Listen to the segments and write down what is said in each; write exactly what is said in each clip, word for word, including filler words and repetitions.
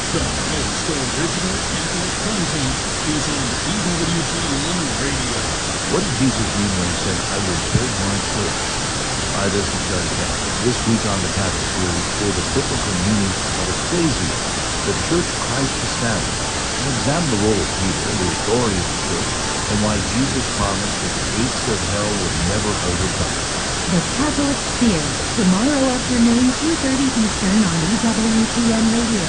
The best original Catholic content is on E W T N Radio. What did Jesus mean when he said, I will build my church? Hi, this is Judge Catholic. This week on the Catholic Series for the biblical meaning of ecclesia, the church Christ established. And examine the role of Peter, the authority of the church, and why Jesus promised that the gates of hell would never overcome it. The Catholic Sphere, tomorrow afternoon, two thirty Eastern on E W T N Radio.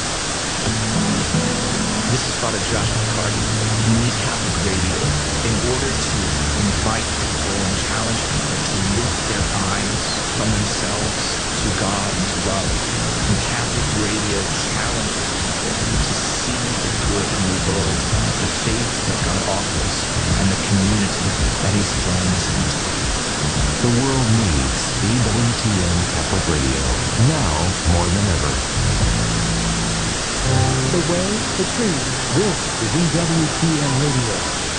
This is Father Josh McCarty from E Catholic Radio. In order to invite people and challenge people to lift their eyes from themselves to God and to love, and Catholic Radio challenges people to see the good in the world, the faith that God offers, and the community that He's thrown us into. The world needs E W T N Catholic Radio, now more than ever. The way, the truth. This is E W T N Radio.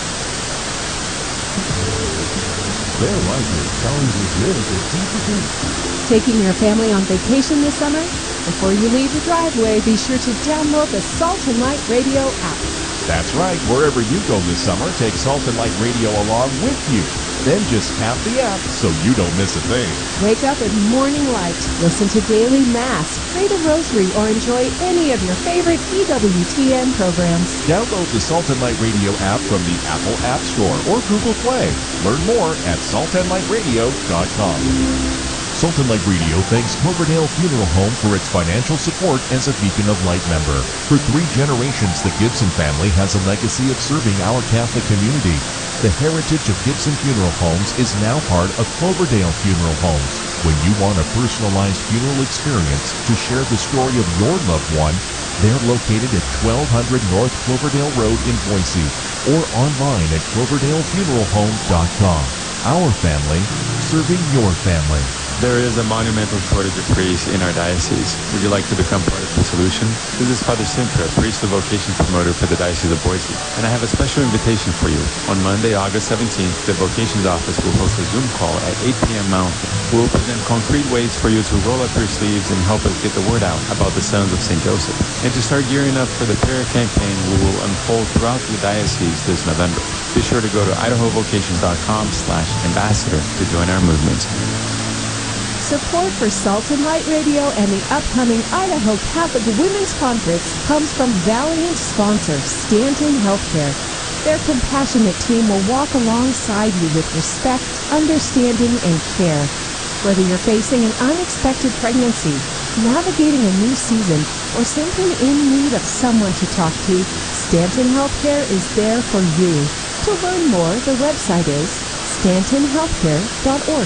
Their life challenges live at deeper. Taking your family on vacation this summer? Before you leave the driveway, be sure to download the Salt and Light Radio app. That's right. Wherever you go this summer, take Salt and Light Radio along with you. Then just tap the app so you don't miss a thing. Wake up with morning light, listen to daily mass, pray the rosary, or enjoy any of your favorite E W T N programs. Download the Salt and Light Radio app from the Apple App Store or Google Play. Learn more at salt and light radio dot com. Salt and Light Radio thanks Cloverdale Funeral Home for its financial support as a Beacon of Light member. For three generations, the Gibson family has a legacy of serving our Catholic community. The heritage of Gibson Funeral Homes is now part of Cloverdale Funeral Homes. When you want a personalized funeral experience to share the story of your loved one, they're located at twelve hundred North Cloverdale Road in Boise or online at cloverdale funeral home dot com. Our family, serving your family. There is a monumental shortage of priests in our diocese. Would you like to become part of the solution? This is Father Simtra, priest of vocation promoter for the Diocese of Boise, and I have a special invitation for you. On Monday, August seventeenth, the Vocations Office will host a Zoom call at eight p.m. Mountain. We will present concrete ways for you to roll up your sleeves and help us get the word out about the Sons of Saint Joseph, and to start gearing up for the prayer campaign we will unfold throughout the diocese this November. Be sure to go to idaho vocations dot com slash ambassador to join our movement. Support for Salt and Light Radio and the upcoming Idaho Catholic Women's Conference comes from valiant sponsor Stanton Healthcare. Their compassionate team will walk alongside you with respect, understanding, and care. Whether you're facing an unexpected pregnancy, navigating a new season, or simply in need of someone to talk to, Stanton Healthcare is there for you. To learn more, the website is stanton healthcare dot org.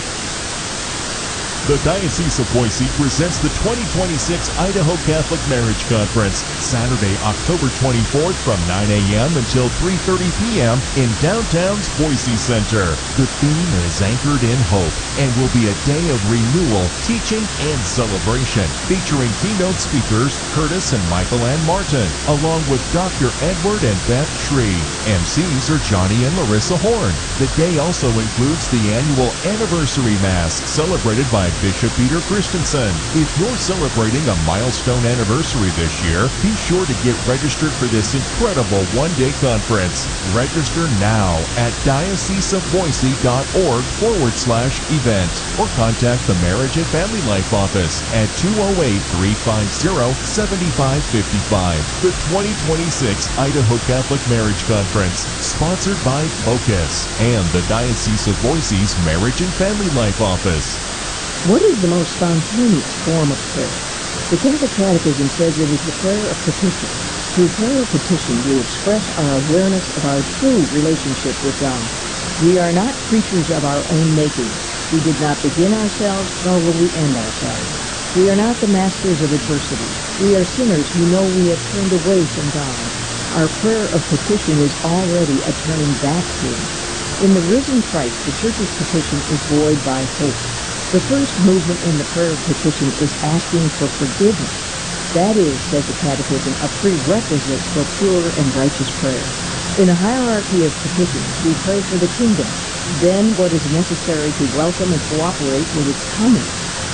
The Diocese of Boise presents the twenty twenty-six Idaho Catholic Marriage Conference, Saturday, October twenty-fourth from nine a.m. until three thirty p.m. in downtown's Boise Center. The theme is Anchored in Hope and will be a day of renewal, teaching, and celebration, featuring keynote speakers Curtis and Michael Ann Martin, along with Doctor Edward and Beth Shree. M Cs are Johnny and Larissa Horn. The day also includes the annual Anniversary Mass, celebrated by Bishop Peter Christensen. If you're celebrating a milestone anniversary this year, be sure to get registered for this incredible one-day conference. Register now at dioceseofboise.org forward slash event or contact the Marriage and Family Life Office at two oh eight, three five zero, seven five five five. The twenty twenty-six Idaho Catholic Marriage Conference, sponsored by Focus and the Diocese of Boise's Marriage and Family Life Office. What is the most spontaneous form of prayer? The Catholic Catechism says it is the prayer of petition. Through prayer of petition, we express our awareness of our true relationship with God. We are not creatures of our own making. We did not begin ourselves, nor will we end ourselves. We are not the masters of adversity. We are sinners who know we have turned away from God. Our prayer of petition is already a turning back to Him. In the risen Christ, the Church's petition is buoyed by hope. The first movement in the prayer of petition is asking for forgiveness. That is, says the Catechism, a prerequisite for pure and righteous prayer. In a hierarchy of petitions, we pray for the kingdom, then what is necessary to welcome and cooperate with its coming.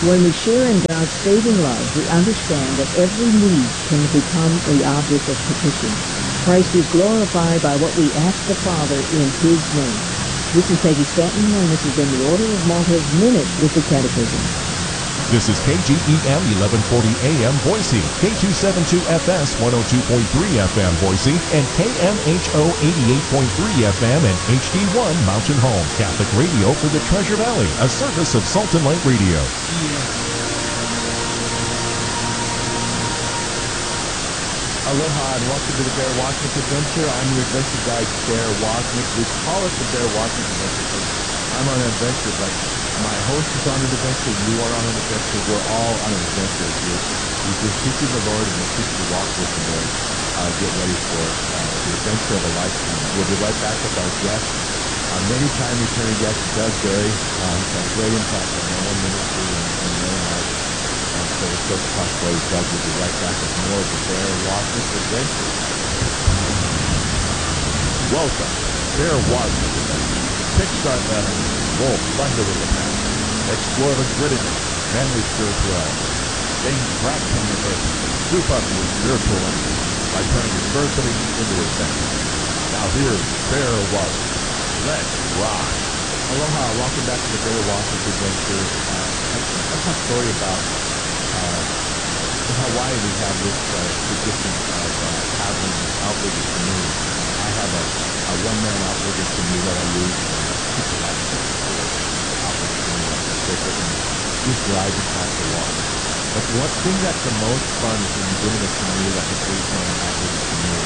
When we share in God's saving love, we understand that every need can become the object of petition. Christ is glorified by what we ask the Father in His name. This is Peggy Stanton, and this has been the Order of Malta's Minute with the Catechism. This is K G E M eleven forty A M Boise, K two seventy-two F S one oh two point three F M Boise, and K M H O eighty-eight point three F M and H D one Mountain Home Catholic Radio for the Treasure Valley, a service of Salt and Light Radio. Aloha and welcome to the Bear Washnick Adventure. I'm your adventure guide, Bear Washnick. We call it the Bear Washnick Adventure because I'm on an adventure, but my host is on an adventure, you are on an adventure, we're all on an adventure. We're, we're just seeking the Lord and we're seeking to walk with the Lord. Uh, get ready for uh, the adventure of a lifetime. We'll be right back with our guest, our many-time returning guest, Doug Barry. Uh, he's had a great impact on our own ministry and, and their own life. And so we're so prosperous. Doug will be right back with more of the Bear Washnick Adventure. Welcome, Bear Washnick Adventure. Kickstart that engine, roll thunder with the pen. Explore the grittiness, manly spirituality. Gain traction in earth. Soup up your spiritual engine by turning adversity into adventure. Now here's Bear Washnick. Let's rock. Aloha, welcome back to the Bear Washnick Adventure. Uh, I want to talk a story about uh, in Hawaii we have this uh, tradition of uh, having outriggers canoe. Uh, I have a, a one-man outrigger canoe that I use. Uh, super light outrigger canoe. I can take it and just glide across the water. But one thing that's the most fun is when you get in a canoe, like an eight-man outrigger canoe,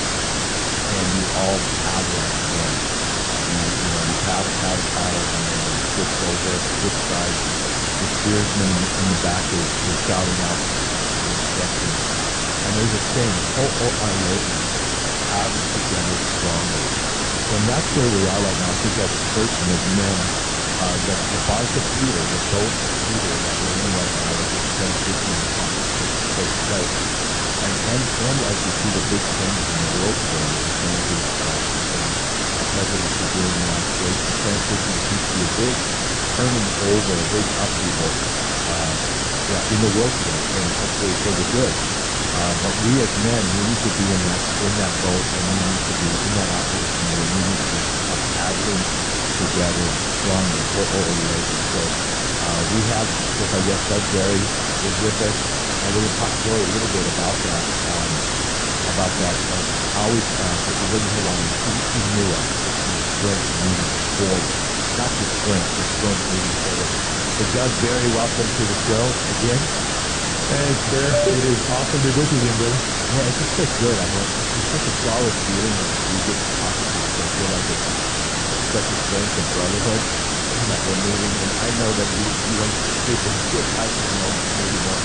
and you all paddle at once. You, you know, you paddle, paddle, paddle, and then you switch over, switch sides. The steersman in, in the back is, is shouting out uh, instructions. And there's a saying, oh, oh, I love you. Paddle together strongly. So that's where we are right now. I think as a church and as men, uh, that the bark of Peter, the boat of Peter that we're in right now, is this transition to take place. And, and, and as we see the big changes in the world today, the changes uh, from presidency here in the United States, the transition seems to be a big turning over, a big upheaval uh, yeah, in the world today, and hopefully for the good. Uh, but we as men, we need to be in that in that boat, and we need to be in that opposition, and we need to be uh, paddling together strongly, or, or related. So uh, we have, with our guest Doug Barry is with us, and we're going to talk to Joy a little bit about that, um, about that, uh, how we, uh, the word in Hawaiian, inua, which means strength moving forward. Not just strength, but strength moving forward. So Doug Barry, welcome to the show again. Thanks, Bear. It is awesome to be with you again, brother. Yeah, it's just so good. I mean, it's such a solid feeling when we get to talk to people. I feel like it's such a sense of brotherhood that we're moving. And I know that you, you want to speak with good I don't know, maybe more.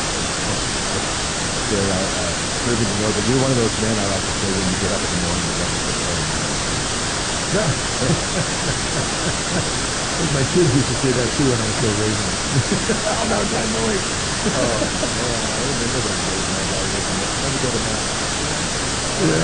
They're uh, uh, serving the Lord, but you're one of those men I like to say when you get up in the morning, you got to put the Yeah. I think my kids used to say that too when I was still raising them. Oh, no, that noise. Oh, man, I remember those days when I got raising them. Let me go to mass. Yeah.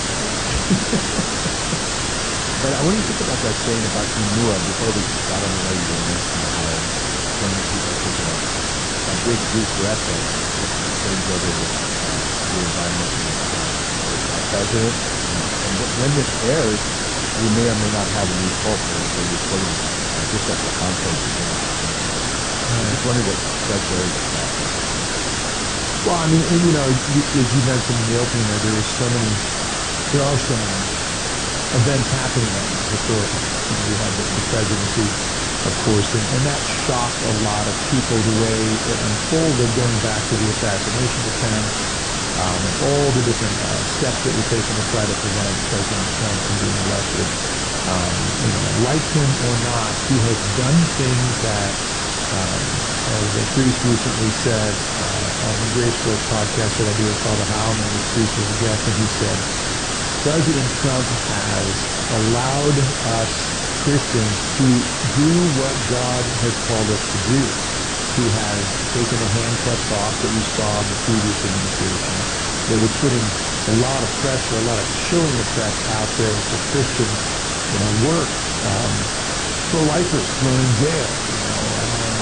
But I want you to think about that saying about inua before we got on the way. You were mentioning how so many people are taking a, a big deep breath of the change over the, uh, the environment and uh, our president. And, and when this airs, we may or may not have a new pope or a recording uh, just at the conference. I just wondered what Doug Barry's thought was. Well, I mean, and, you know, you, as you mentioned in the opening there, there is so many, there are so many events happening right now, historically. You know, we had the, the presidency, of course, and, and that shocked a lot of people the way it unfolded, going back to the assassination attempt, um, and all the different uh, steps that were taken to try to prevent President Trump from being elected. Um, you know, like him or not, he has done things that, um, as a priest recently said uh, on the Grace Force podcast that I do with Father Howman, this priest was a guest, and he said, President Trump has allowed us Christians to do what God has called us to do. He has taken the handcuffs off that we saw in the previous administration. They were putting a lot of pressure, a lot of chilling effect out there for Christian, you know, work. Um, pro-lifers thrown in jail. You know, um, Martin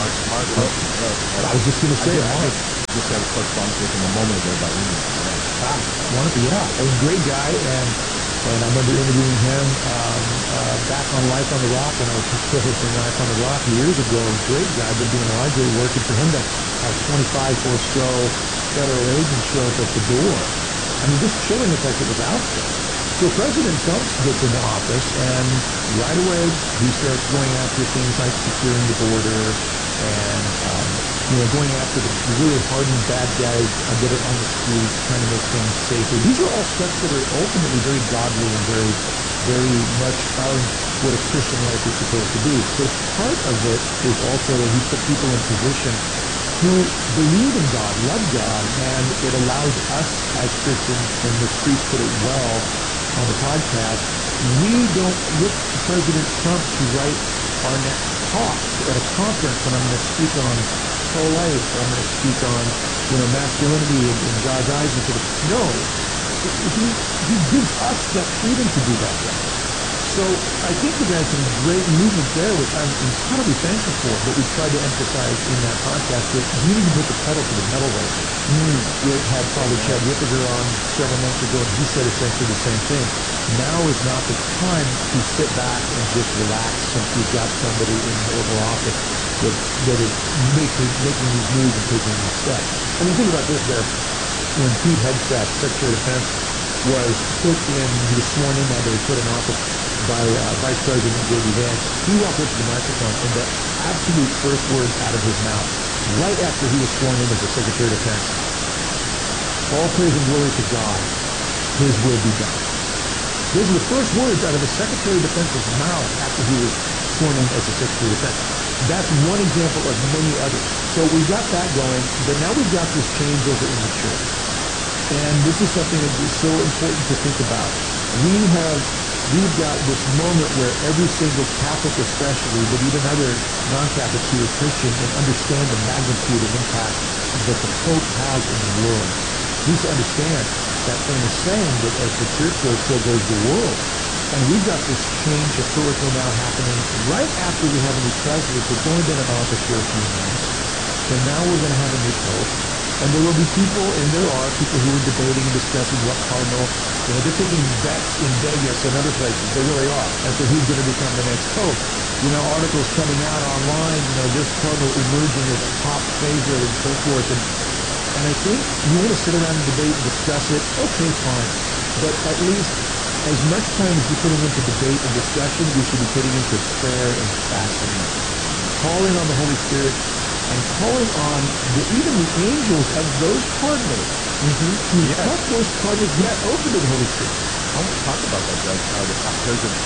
Mark, Mark, oh, oh, I was just going to say, I, I Mark. just, just had a correspondence with him a moment ago about email. Ah, wonderful, yeah. A great guy, and and I remember interviewing him um, uh, back on Life on the Rock when I was still hosting Life on the Rock years ago. Great guy, been doing a lot of great work, and for him to have twenty-five or so federal agents show up at the door, I mean, just chilling effect that was out there. So President Trump gets into office, and right away he starts going after things like securing the border and um, you know, going after the really hardened bad guys that are on the streets, trying to make things safer. These are all steps that are ultimately very godly and very, very much of what a Christian life is supposed to be. But part of it is also that he put people in position who believe in God, love God, and it allows us as Christians, and this priest put it well on the podcast, we don't look to President Trump to write our next talk at a conference when I'm going to speak on pro-life, or I'm going to speak on, you know, masculinity in, in God's eyes. And sort of, no, he, he gives us that freedom to do that. So I think we've had some great movement there, which I'm incredibly thankful for, but we tried to emphasize in that podcast that we need to put the pedal to the metal right now. Mm. We had Father Chad Ripperger on several months ago, and he said essentially the same thing. Now is not the time to sit back and just relax since we've got somebody in the Oval Office that, that is making, making these moves and taking these steps. I mean, think about this there. When Pete Hegseth, Secretary of Defense, was put in, he was sworn in that day, put in office by uh, Vice President J D Vance, he walked up to the microphone and the absolute first words out of his mouth, right after he was sworn in as the Secretary of Defense, all praise and glory to God, His will be done. Those are the first words out of the Secretary of Defense's mouth after he was sworn in as the Secretary of Defense. That's one example of many others. So we've got that going, but now we've got this changeover in the church. And this is something that is so important to think about. We have, we've got this moment where every single Catholic especially, but even other non-Catholics who are Christian and understand the magnitude and impact that the Pope has in the world, needs to understand that famous saying that as the church goes, so goes the world. And we've got this change historically now happening right after we have a new president that's only been in office for a few months. And now we're going to have a new Pope. And there will be people, and there are people who are debating and discussing what cardinal, you know, they're taking bets in Vegas and other places, they really are, as to who's going to become the next Pope. You know, articles coming out online, you know, this cardinal emerging as a top favorite and so forth. And, and I think you want to sit around and debate and discuss it, okay, fine. But at least as much time as we're putting into debate and discussion, we should be putting into prayer and fasting, calling on the Holy Spirit, and calling on the, even the angels of those cardinals mm-hmm. to yes. help those cardinals get open to the Holy Spirit. I want to talk about that, Doug. Uh, the, there's a,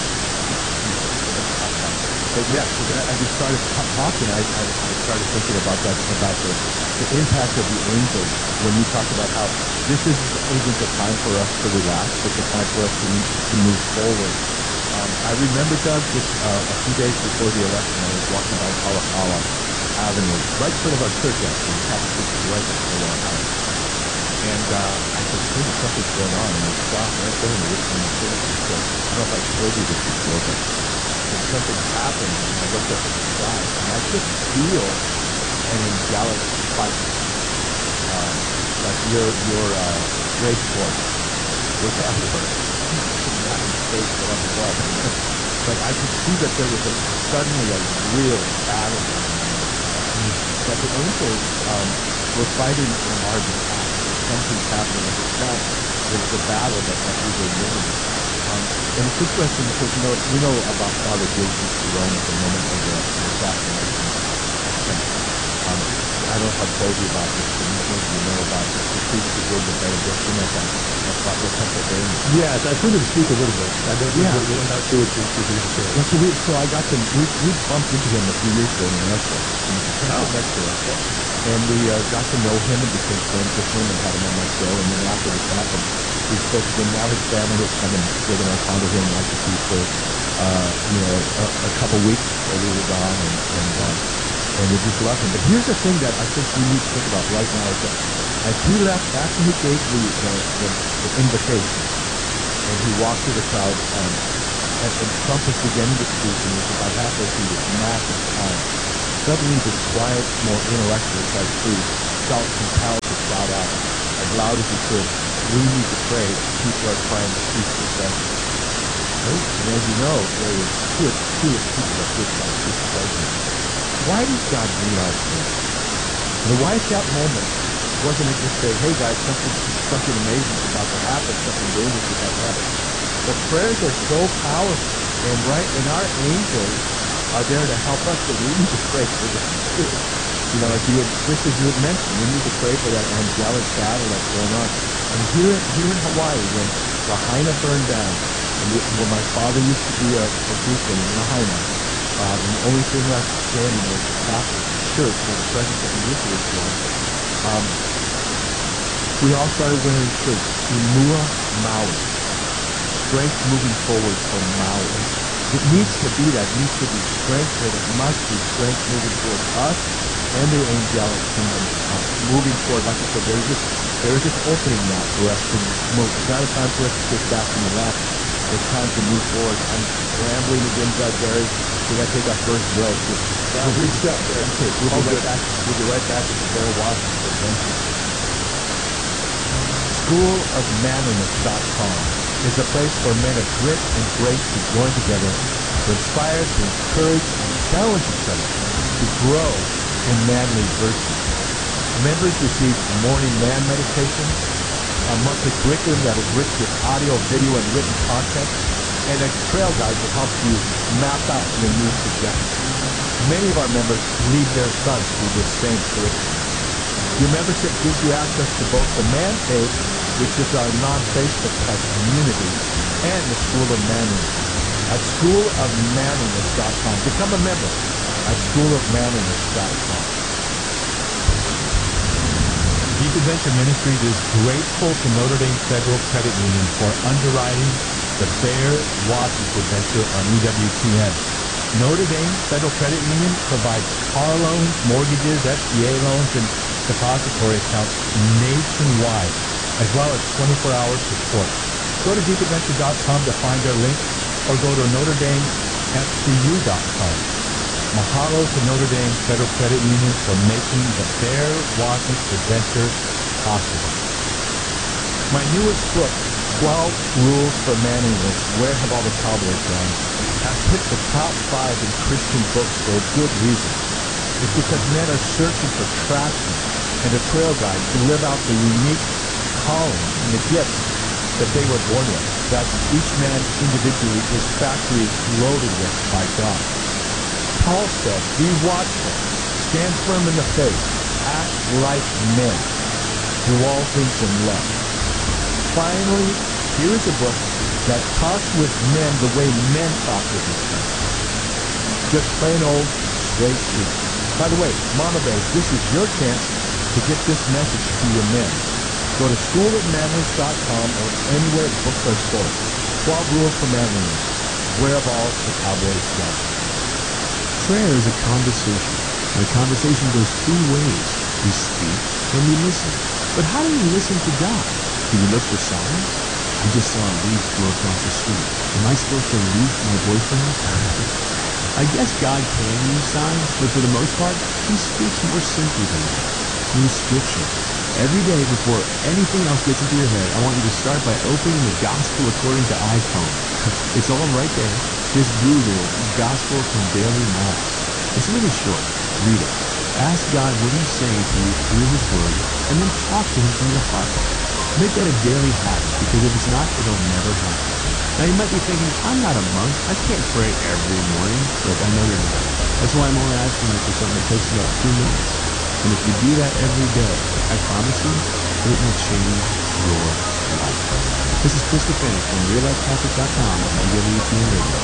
but yes, as you started t- talking, I, I, I started thinking about that, about the, the impact of the angels when you talk about how this is, isn't the time for us to relax, it's a time for us to, to move forward. Um, I remember, Doug, just uh, a few days before the election, I was walking down Kalakaua Avenue, right in front of our church, actually. The Catholic Church is right next to our house. And uh, I said, hey, something's going on. And we stopped right there and we listened to the service. And said, I don't know if I told you this before, but something's happened. And I looked up at the sky, and I could feel an angelic fight. Um, like your your uh, grace force was at work. Not in space, but up above. You know? But I could see that there was a, suddenly a real battle going on. That the angels um, were fighting on our behalf. There was something happening. It felt there was a battle that, that we were winning. Um, and it's interesting because, you know, we know about Father Jason Cerrone at the moment of the, the assassination attempt. Um, I don't know if I've told you about this, but maybe you know about this. The priest who gave the benediction at that, at Butler, Pennsylvania. Yes, I've heard him speak a little bit. I don't yeah. know, I'm not sure what you're going to say. Yeah, so, we, so I got to, we, we bumped into him a few years ago in the airport. He was oh. next to us. And we uh, got to know him and became friends with him and had him on my show. And then after this happened, we spoke to him. Now his family has come and stayed in our condo here in Waikiki for, uh, you know, a, a couple weeks while we were gone. And, and, uh, and we just love him. But here's the thing that I think we need to think about right now is that as he left, after he gave the, the, the, the invitation, and he walked through the crowd, um, and, and Trump was beginning to speak, and he was about halfway through this massive time. Suddenly this quiet, more intellectual type priest felt compelled to shout out as loud as he could, "We need to pray. People are trying to cease the pressure." Right? And as you know, there was two, two people that did try to cease the pressure. Why does God need our prayer? The wise out moment wasn't it just say, "Hey guys, something something amazing is about to happen, something dangerous is about to happen." But prayers are so powerful, and right, and our angels are there to help us, but we need to pray for them too. You know, like you had, just as you had mentioned, we need to pray for that angelic battle that's going on. And here, here in Hawaii, when Lahaina burned down, and we, when my father used to be a, a deacon in Lahaina, uh, and the only thing left standing was the Catholic Church where the presence of the Eucharist was. Um, we all started wearing shirts, Imua Maui, strength moving forward from Maui. It needs to be that, it needs to be strength, but it must be strength moving towards us and the angelic kingdom, uh, moving forward. Like I said, there's this, there's this opening now for us to move. It's not a time for us to sit back and relax. It's time to move forward. I'm rambling again, Doug Barry. We got to take our first break. Yeah, we step there. Okay, we'll be right back. We'll be right back with the Bear Washington Adventure. school of manliness dot com is a place for men of grit and grace to join together to inspire, to encourage, and challenge each other to grow in manly virtue. Members receive morning man meditation, a monthly curriculum that is rich with audio, video, and written content, and a trail guide that helps you map out your new suggestions. Many of our members lead their sons through this same curriculum. Your membership gives you access to both the Man Cave, which is our non-Facebook type community, and the School of Manliness at school of manliness dot com. Become a member at school of manliness dot com. Deep Adventure Ministries is grateful to Notre Dame Federal Credit Union for underwriting the Bear Washington Adventure on E W T N. Notre Dame Federal Credit Union provides car loans, mortgages, S B A loans, and depository accounts nationwide, as well as twenty-four hour support. Go to deep adventure dot com to find their link, or go to notre dame f c u dot com. Mahalo to Notre Dame Federal Credit Union for making the Bear Washington Adventure possible. My newest book, twelve Rules for Manliness, Where Have All the Cowboys Gone?, has picked the top five in Christian books for a good reason. It's because men are searching for traction and a trail guide to live out the unique calling and the gifts that they were born with, that each man individually is factory loaded with by God. Paul said, "Be watchful, stand firm in the faith, act like men, do all things in love." Finally, here is a book that talks with men the way men talk with each other. Just plain old straight truth. By the way, Mama Bears, this is your chance to get this message to your men. Go to school of manliness dot com or anywhere books are sold. twelve Rules for Manliness. Where have all the cowboys gone? Prayer is a conversation, and a conversation goes two ways. We speak and we listen. But how do we listen to God? Do we look for signs? I just saw a leaf blow across the street. Am I supposed to leave my boyfriend? I guess God can use signs, but for the most part, He speaks more simply than that, through Scripture. Every day before anything else gets into your head, I want you to start by opening the Gospel according to iPhone. It's all right there. Just Google Gospel from Daily Mass. It's really short. Read it. Ask God what He's saying to you through His Word, and then talk to Him from your heart. Make that a daily habit, because if it's not, it'll never happen. Now you might be thinking, I'm not a monk. I can't pray every morning. Look, I know you're not. That's why I'm only asking you for something that takes about two minutes. And if you do that every day, I promise you, it will change your life. This is Chris Defennick from real life catholic dot com on E W T N Radio.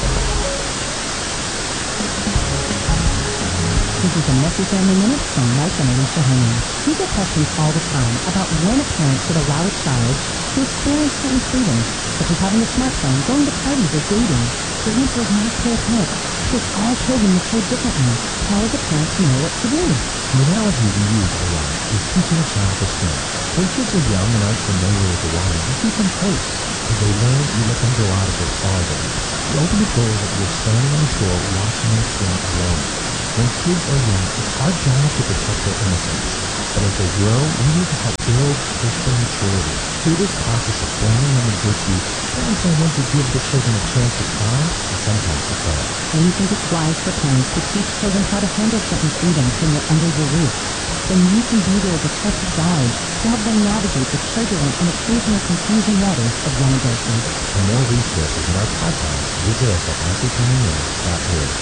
This is a Messy Family Minute from Mike and Alicia Henry. We get questions all the time about when a parent should allow a child to experience certain freedoms, such as having a smartphone, going to parties, or dating. The answer is not clear-cut, because all children mature differently. How is a parent to know what to do? The analogy we use a lot is teaching a child to swim. When kids are young and aren't familiar with the water, you keep them close. As they learn, you let them go out of their farther. The ultimate goal is that you're standing on the shore watching them swim alone. When kids are young, it's our job to protect their innocence. But as they grow, we need to help build Christian maturity. Through this process of forming them in virtue, parents are willing to give the children a chance to try and sometimes to fail. When you think it's wise for parents to teach children how to handle certain freedoms when they're under your roof, then you can be there as a trusted guide to help them navigate the turbulent and occasionally confusing waters of young adulthood. For more resources in our podcast, visit us at message on the air dot org.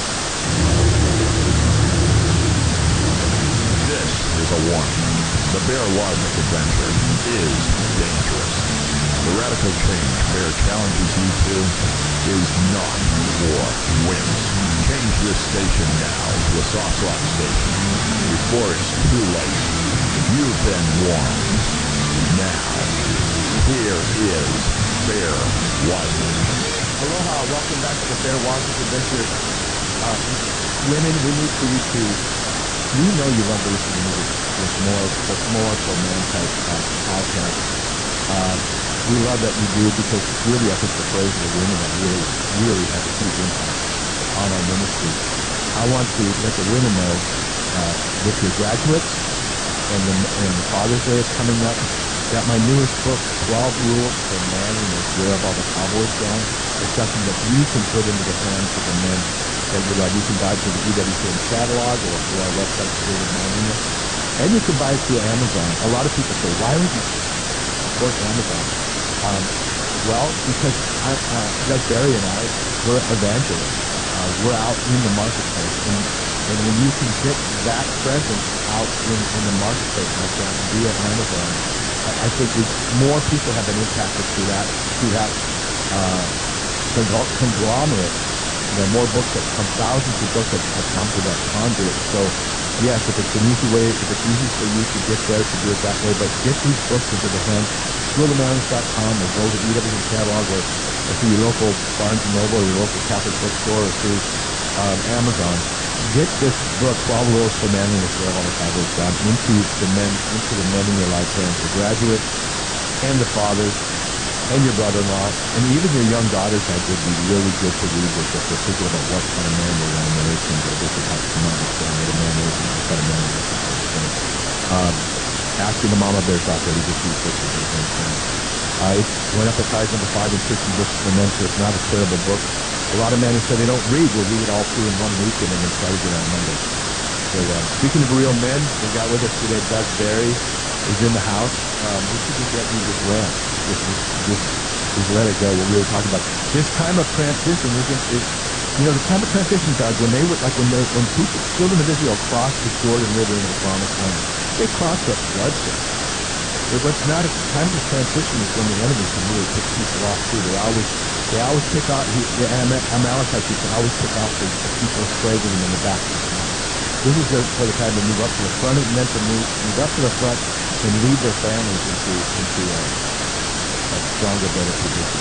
This is a warning. The Bear Logic adventure is dangerous. The radical change Bear challenges you to is not for wimps. Change this station now to a soft rock station before it's too late. You've been warned. Now, here is Bear Logic. Aloha, welcome back to the Bear Logic adventure. Uh, women, we need for you to, we know you love to listen to music with more, more for man type uh, podcasts. Uh, we love that you do because it's really, I think, the praise of the women that really, really has a huge impact on our ministry. I want to let the women know, uh, with your graduates and the, and the Father's Day is coming up, that my newest book, twelve Rules for Manliness, Where Have All the Cowboys Gone, is something that you can put into the hands of the men that you love. You can buy it through the E W T N catalog or through our website, Spirit of Manliness. And you can buy it through Amazon. A lot of people say, why would you support Amazon? Um, well, because I, uh, Doug Barry and I, we're evangelists. Uh, we're out in the marketplace. And, and when you can get that presence out in, in the marketplace like that via Amazon, I, I think we, more people have been impacted through that, through that uh, conglomerate. There are more books that come, thousands of books that have come to that conduit. So, yes, if it's an easy way, if it's easy for you to get there, to do it that way, but get these books into the hands. Go to manliness dot com or go to E W T catalog or, or through your local Barnes and Noble or your local Catholic bookstore or through um, Amazon. Get this book, twelve Rules for Manliness, Where Have All the Cowboys Gone, into the men, into the men in your life, parents, the graduates, and the fathers, and your brother-in-law, and even your young daughters. I would be really good to read this if they're thinking about what kind of man they want to marry, and get this help them understand what a man is and what kind of man they're looking for. So, um, asking the Mama Bear Talk that he gets these books with his uh, It went up at size number five in Christian Books for Men, so it's not a terrible book. A lot of men who say they don't read will read it all through in one weekend and then try to get on Monday. So uh, speaking of real men, we got with us today Doug Barry is in the house. Um, we should just let you just rant. Just, just, just, just let it go. What we were talking about. This time of transition isn't, is, you know, the time of transition, Doug, when they were, like when they, when people, children of Israel crossed the Jordan River into the Promised Land, they crossed up bloodshed. But what's not a time of transition is when the enemy can really pick people off too. They always, they always pick out, the Amalekites used to always pick out the, the people slavery in the back of the town. This is the, for the time to move up to the front, and meant to move, move up to the front and lead their families into, into a, a stronger, better position.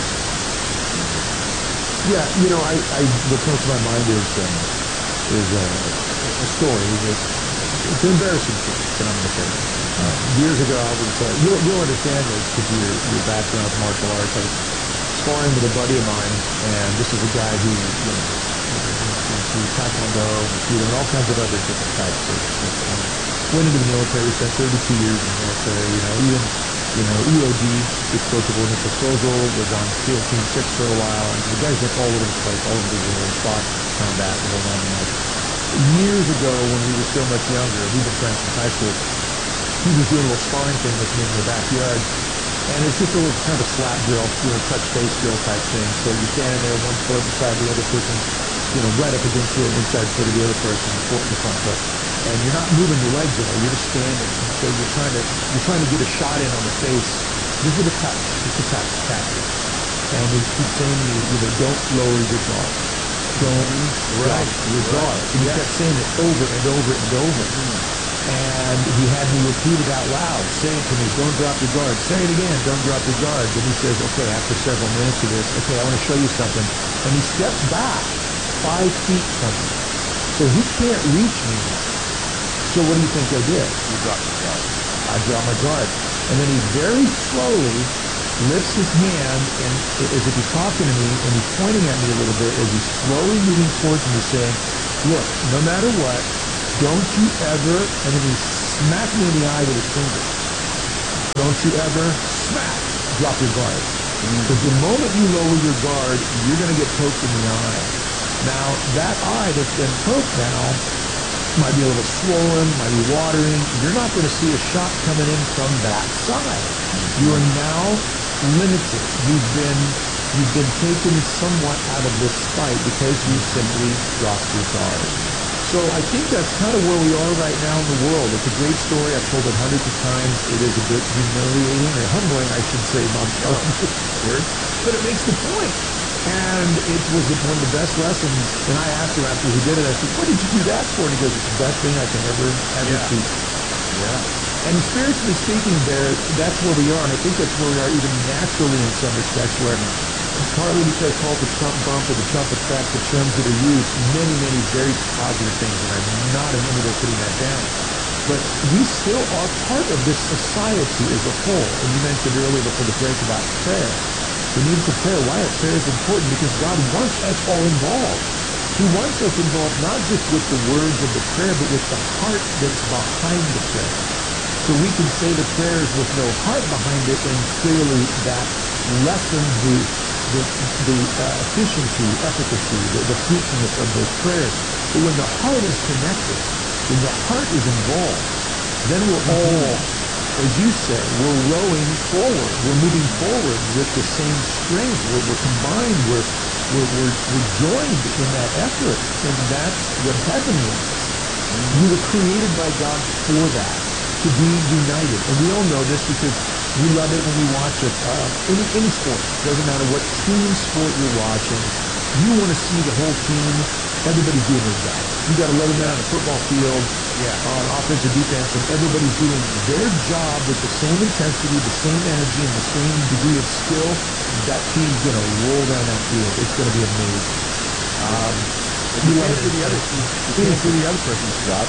Yeah, you know, I, I what comes to my mind is um, is uh, a story that it's an embarrassing story that I'm going to say. Uh, years ago, I was uh, you'll, you'll understand this because your your background with martial arts. I was sparring with a buddy of mine, and this is a guy who you know into taekwondo, judo, and all kinds of other different types of. of um, went into the military, spent thirty-two years in the military. You know, even you know E O D, explosive ordnance disposal, was on SEAL Team Six for a while, and the guys went all over the place, all over the world, fought combat, the whole nine yards. Years ago, when we were so much younger, we've been friends since high school. He was doing a little sparring thing with me in the backyard, and it's just a little kind of a slap drill, you know, touch face drill type thing. So you're standing there, one foot beside the other person, you know, right up against the inside foot of the other person, the foot in the front foot, and you're not moving your legs at all. You're just standing. And so you're trying to you're trying to get a shot in on the face, just with a touch, just a touch, tap. And we keep saying to me, you know, don't lower your guard. Don't drop your guard. And he kept saying it over and over and over. And he had me repeat it out loud, saying to me, don't drop your guard. Say it again, don't drop your guard. Then he says, okay, after several minutes of this, okay, I want to show you something. And he steps back five feet from me. So he can't reach me now. So what do you think I did? You dropped your guard. I dropped my guard. And then he very slowly lifts his hand, and as if he's talking to me, and he's pointing at me a little bit as he's slowly moving towards me, saying, look, no matter what, don't you ever, and then he smacked me in the eye with his finger. Don't you ever smack, drop your guard. Because the moment you lower your guard, you're going to get poked in the eye. Now, that eye that's been poked now might be a little swollen, might be watering. You're not going to see a shot coming in from that side. You are now limited. You've been you've been taken somewhat out of this fight because you simply dropped your guard. So I think that's kind of where we are right now in the world. It's a great story. I've told it hundreds of times. It is a bit humiliating or humbling, I should say, not telling this word, but it makes the point. And it was one of the best lessons. And I asked him after he did it, I said, what did you do that for? And he goes, it's the best thing I can ever, ever Yeah. teach. Yeah. And spiritually speaking there, that's where we are. And I think that's where we are even naturally in some respects, where partly because Paul the Trump bump or the Trump effect, the terms that are used, many, many very positive things. And I'm not in any way putting that down. But we still are part of this society as a whole. And you mentioned earlier before the break about prayer. The need for prayer. Why are prayer is important? Because God wants us all involved. He wants us involved not just with the words of the prayer, but with the heart that's behind the prayer. So we can say the prayers with no heart behind it, and clearly that lessens the the, the uh, efficiency, efficacy, the, the fruitfulness of those prayers. But when the heart is connected, when the heart is involved, then we're all, as you say, we're rowing forward. We're moving forward with the same strength. We're, we're combined. We're, we're, we're, we're joined in that effort. And that's what heaven wants. We were created by God for that, to be united. And we all know this because we love it when we watch it. Uh, any, any sport, doesn't matter what team sport you're watching, you want to see the whole team, everybody's doing their job. You got eleven men on a football field, yeah, on offense or defense, and everybody's doing their job with the same intensity, the same energy, and the same degree of skill. That team's going to roll down that field. It's going to be amazing. Um, you can't do the other, you can't do the other person's job.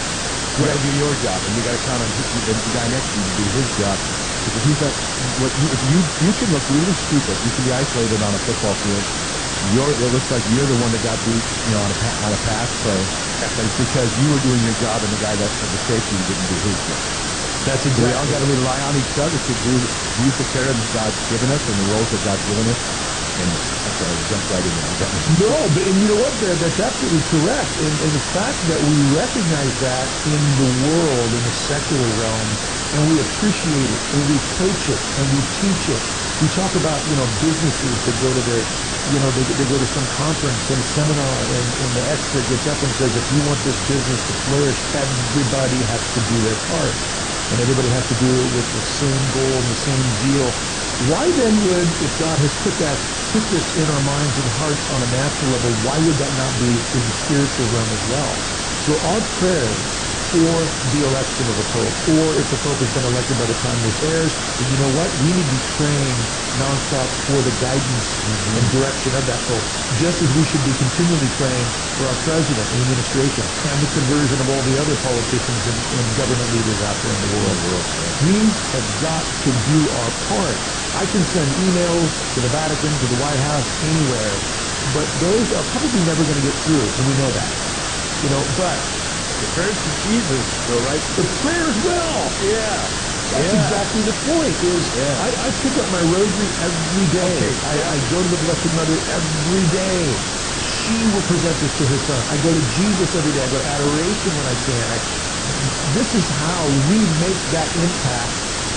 You got to do your job, and you got to count on the, the guy next to you to do his job. Because he's not, what you, if you you can look really stupid. You can be isolated on a football field. You're, it looks like you're the one that got beat, you know, on a on a pass play. But it's because you were doing your job, and the guy that the safety didn't do his job. That's exactly. We all got to rely on each other to do use the care that God's given us and the roles that God's given us. And I'm sorry, I jumped right in there. No, but and you know what, Brad? That's absolutely correct. And, and the fact that we recognize that in the world, in the secular realm, and we appreciate it, and we coach it, and we teach it. We talk about, you know, businesses that go to their, you know, they, they go to some conference and seminar, and, and the expert gets up and says, if you want this business to flourish, everybody has to do their part. And everybody has to do it with the same goal and the same zeal. Why then would, if God has put that, put this in our minds and hearts on a natural level, why would that not be in the spiritual realm as well? So our prayers for the election of a pope, or if the pope has been elected by the time this airs, then you know what? We need to be praying nonstop for the guidance mm-hmm. and direction of that pope, just as we should be continually praying for our president and administration and the conversion of all the other politicians and, and government leaders out there in the world. We have got to do our part. I can send emails to the Vatican, to the White House, anywhere, but those are probably never going to get through, and we know that. You know, but the prayers to Jesus go right. The prayers will. Yeah. That's yeah. exactly the point. Is yeah. I, I pick up my rosary every day. Okay. I, I go to the Blessed Mother every day. She will present this to her son. I go to Jesus every day. I go to adoration when I can. I, this is how we make that impact.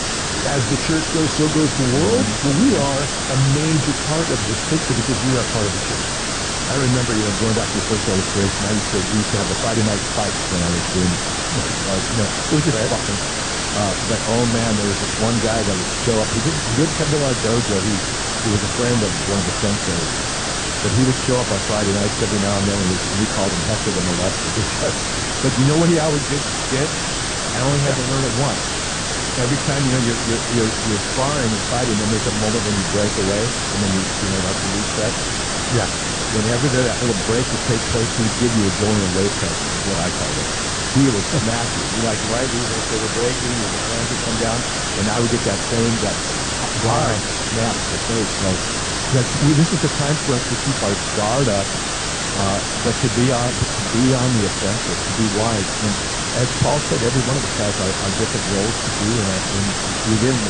As the church goes, so goes the world. Well, we are a major part of this picture because we are part of the church. I remember, you know, going back to the first illustration, I used to, we used to have the Friday night fights when I was doing, uh, you know, it was just right. fucking. Uh, but oh man, there was this one guy that would show up. He didn't, he didn't come to our dojo. He, he was a friend of one of the senseis. But he would show up on Friday nights every now and then, and we, we called him Hector the Molester. Because, but you know what he always did? did? I only had to learn it once. Every time, you know, you're, you're, you're, you're sparring and fighting, and there's a moment when you break away, and then you, you know, like the reset. Yeah. Whenever there, that little break would take place, he would give you a going away present, is what I call it. He would smack you. You like, right, they were breaking, and the hands would come down, and I would get that same, that hard snap to the face. So that we, this is the time for us to keep our guard up uh, but to be on to be on the offensive, to be wise. And as Paul said, every one of us has our, our different roles to do, and, and within